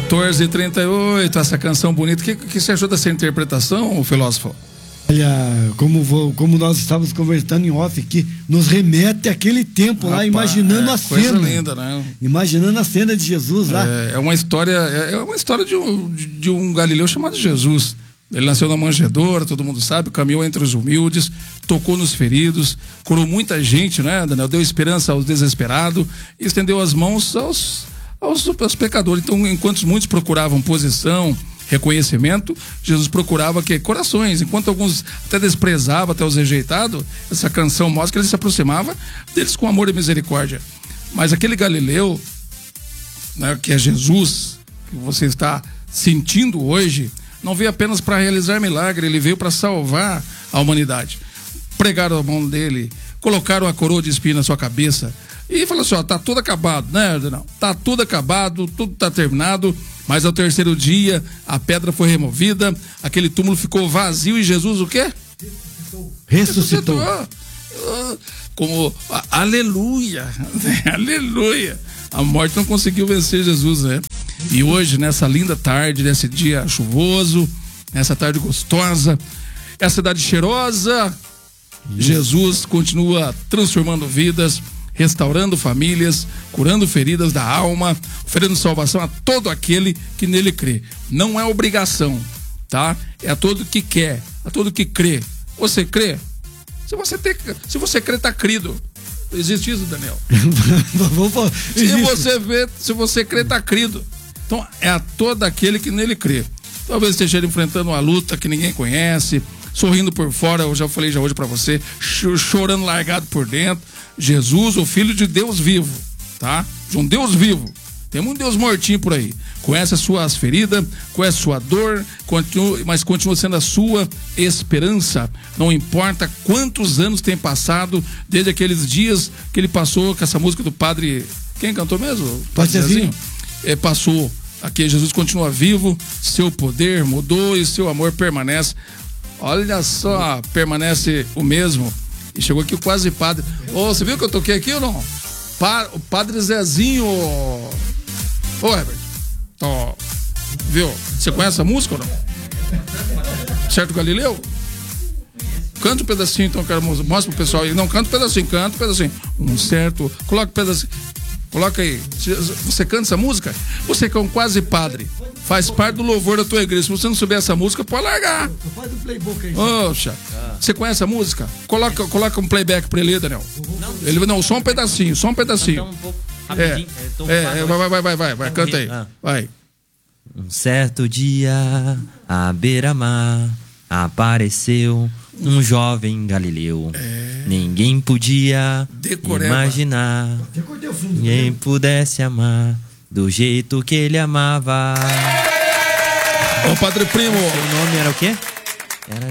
14h38, essa canção bonita. O que você achou dessa interpretação, filósofo? Olha, como nós estávamos conversando em off aqui, nos remete àquele tempo lá, imaginando a coisa cena. Linda, né? Imaginando a cena de Jesus lá. É uma história de um galileu chamado Jesus. Ele nasceu na manjedoura, todo mundo sabe, caminhou entre os humildes, tocou nos feridos, curou muita gente, né, Daniel? Deu esperança aos desesperados e estendeu as mãos aos pecadores. Então, enquanto muitos procuravam posição, reconhecimento, Jesus procurava corações. Enquanto alguns até desprezavam, até os rejeitados, essa canção mostra que ele se aproximava deles com amor e misericórdia. Mas aquele galileu, né, que é Jesus, que você está sentindo hoje, não veio apenas para realizar milagre, ele veio para salvar a humanidade. Pregaram a mão dele, colocaram a coroa de espinho na sua cabeça e falaram assim, ó, tá tudo acabado, né? Não, tá tudo acabado, tudo tá terminado, mas ao terceiro dia a pedra foi removida, aquele túmulo ficou vazio e Jesus o quê? Ressuscitou. Como, aleluia, aleluia. A morte não conseguiu vencer Jesus, né? E hoje, nessa linda tarde, nesse dia chuvoso, nessa tarde gostosa, essa cidade cheirosa, Jesus continua transformando vidas, restaurando famílias, curando feridas da alma, oferecendo salvação a todo aquele que nele crê. Não é obrigação, tá? É a todo que quer, a todo que crê. Você crê? Se você crê, tá crido. Existe isso, Daniel? Se você crê, tá crido. Então, é a todo aquele que nele crê. Talvez esteja enfrentando uma luta que ninguém conhece, sorrindo por fora, eu já falei já hoje pra você, chorando largado por dentro. Jesus, o Filho de Deus vivo, tá? De um Deus vivo. Tem um Deus mortinho por aí. Conhece as suas feridas, conhece a sua dor, mas continua sendo a sua esperança. Não importa quantos anos tem passado, desde aqueles dias que ele passou com essa música do padre... Quem cantou mesmo? Padre Zezinho. Passou. Aqui Jesus continua vivo, seu poder mudou e seu amor permanece. Olha só, permanece o mesmo. E chegou aqui o quase padre. Você viu que eu toquei aqui ou não? O padre Zezinho. Ô, Herbert. Viu? Você conhece a música ou não? Certo, Galileu? Canta um pedacinho, então, quero mostra pro pessoal aí. Não, canta um pedacinho. Um certo. Coloca um pedacinho. Coloca aí. Você canta essa música? Você que é um quase padre, faz parte do louvor da tua igreja. Se você não souber essa música, pode largar. Faz um playbook aí. Oxa. Você conhece a música? Coloca um playback pra ele, Daniel. Não, só um pedacinho. Então, um pouco rapidinho. Vai, canta aí. Vai. Um certo dia, à beira-mar, apareceu um jovem galileu. Ninguém podia imaginar, ninguém pudesse amar do jeito que ele amava. Ô, Padre Primo. O nome era o quê?